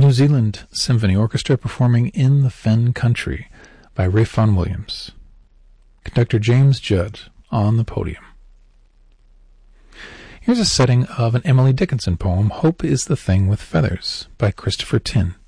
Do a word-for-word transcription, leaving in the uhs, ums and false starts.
New Zealand Symphony Orchestra performing In the Fen Country by Ralph Vaughan Williams. Conductor James Judd on the podium. Here's a setting of an Emily Dickinson poem, Hope is the Thing with Feathers, by Christopher Tin.